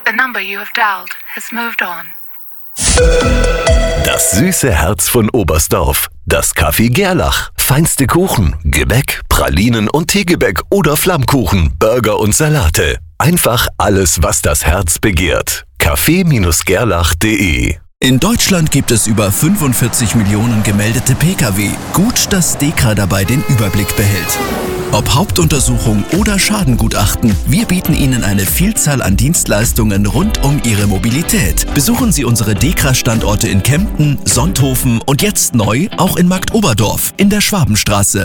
The number you have dialed has moved on. Das süße Herz von Oberstdorf. Das Café Gerlach. Feinste Kuchen, Gebäck, Pralinen und Teegebäck oder Flammkuchen, Burger und Salate. Einfach alles, was das Herz begehrt. Café-gerlach.de. In Deutschland gibt es über 45 Millionen gemeldete Pkw. Gut, dass DEKRA dabei den Überblick behält. Ob Hauptuntersuchung oder Schadengutachten, wir bieten Ihnen eine Vielzahl an Dienstleistungen rund um Ihre Mobilität. Besuchen Sie unsere DEKRA-Standorte in Kempten, Sonthofen und jetzt neu auch in Marktoberdorf in der Schwabenstraße.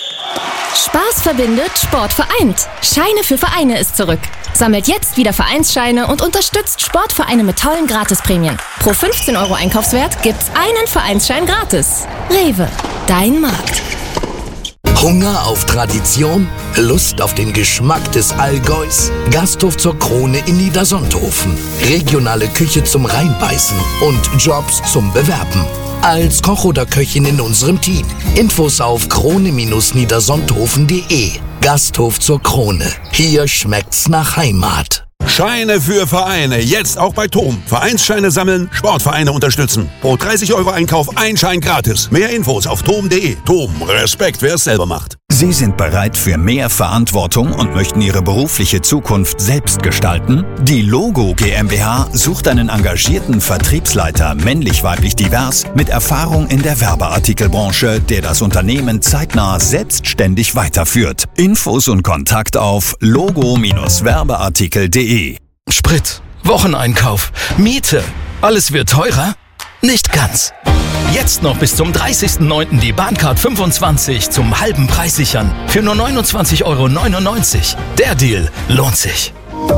Spaß verbindet, Sport vereint. Scheine für Vereine ist zurück. Sammelt jetzt wieder Vereinsscheine und unterstützt Sportvereine mit tollen Gratisprämien. Pro 15 € Einkaufswert gibt's einen Vereinsschein gratis. Rewe, dein Markt. Hunger auf Tradition? Lust auf den Geschmack des Allgäus? Gasthof zur Krone in Niedersonthofen. Regionale Küche zum Reinbeißen und Jobs zum Bewerben. Als Koch oder Köchin in unserem Team. Infos auf krone-niedersonthofen.de. Gasthof zur Krone. Hier schmeckt's nach Heimat. Scheine für Vereine, jetzt auch bei TOM. Vereinsscheine sammeln, Sportvereine unterstützen. Pro 30 € Einkauf ein Schein gratis. Mehr Infos auf tom.de. TOM, Respekt, wer es selber macht. Sie sind bereit für mehr Verantwortung und möchten Ihre berufliche Zukunft selbst gestalten? Die Logo GmbH sucht einen engagierten Vertriebsleiter, männlich-weiblich divers, mit Erfahrung in der Werbeartikelbranche, der das Unternehmen zeitnah selbstständig weiterführt. Infos und Kontakt auf logo-werbeartikel.de. Sprit, Wocheneinkauf, Miete, alles wird teurer? Nicht ganz. Jetzt noch bis zum 30.09. die Bahncard 25 zum halben Preis sichern. Für nur 29,99 €. Der Deal lohnt sich.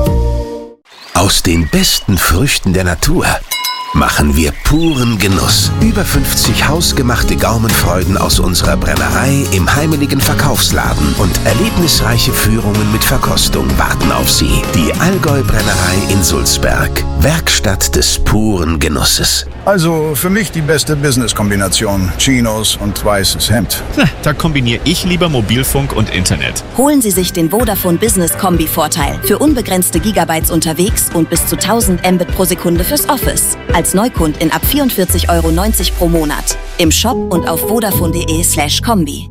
Aus den besten Früchten der Natur machen wir puren Genuss. Über 50 hausgemachte Gaumenfreuden aus unserer Brennerei im heimeligen Verkaufsladen und erlebnisreiche Führungen mit Verkostung warten auf Sie. Die Allgäu-Brennerei in Sulzberg. Werkstatt des puren Genusses. Also für mich die beste Business-Kombination. Chinos und weißes Hemd. Da kombiniere ich lieber Mobilfunk und Internet. Holen Sie sich den Vodafone Business Kombi-Vorteil. Für unbegrenzte Gigabytes unterwegs und bis zu 1000 Mbit pro Sekunde fürs Office. Als Neukundin ab 44,90 € pro Monat. Im Shop und auf vodafone.de/kombi.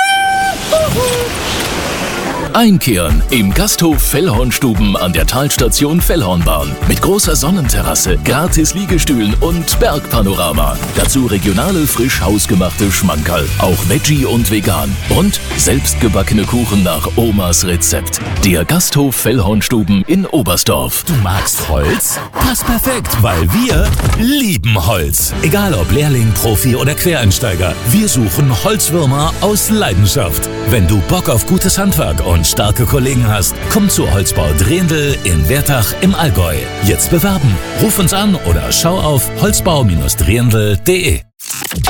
Einkehren im Gasthof Fellhornstuben an der Talstation Fellhornbahn. Mit großer Sonnenterrasse, gratis Liegestühlen und Bergpanorama. Dazu regionale, frisch hausgemachte Schmankerl. Auch Veggie und vegan. Und selbstgebackene Kuchen nach Omas Rezept. Der Gasthof Fellhornstuben in Oberstdorf. Du magst Holz? Passt perfekt, weil wir lieben Holz. Egal ob Lehrling, Profi oder Quereinsteiger. Wir suchen Holzwürmer aus Leidenschaft. Wenn du Bock auf gutes Handwerk und starke Kollegen hast, komm zu Holzbau Drehendl in Wertach im Allgäu. Jetzt bewerben. Ruf uns an oder schau auf holzbau-drehendl.de.